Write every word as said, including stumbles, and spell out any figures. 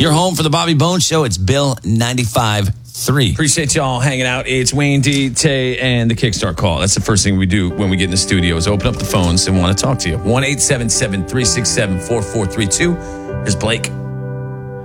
You're home for the Bobby Bones Show. It's Bill ninety-five point three. Appreciate y'all hanging out. It's Wayne D, Tay, and the Kickstart Call. That's the first thing we do when we get in the studio is open up the phones and want to talk to you. one eight seven seven, three six seven, four four three two. Here's Blake.